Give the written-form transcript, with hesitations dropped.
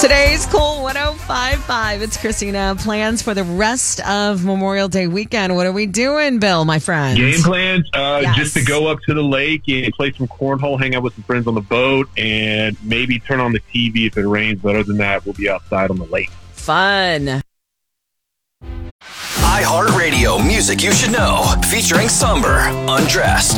Today's Cool 105.5. It's Christina. Plans for the rest of Memorial Day weekend. What are we doing, Bill, my friend? Game plans, Yes. just to go up to the lake and play some cornhole, hang out with some friends on the boat, and maybe turn on the TV if it rains. But other than that, we'll be outside on the lake. Fun. iHeartRadio music you should know, featuring Somber, Undressed.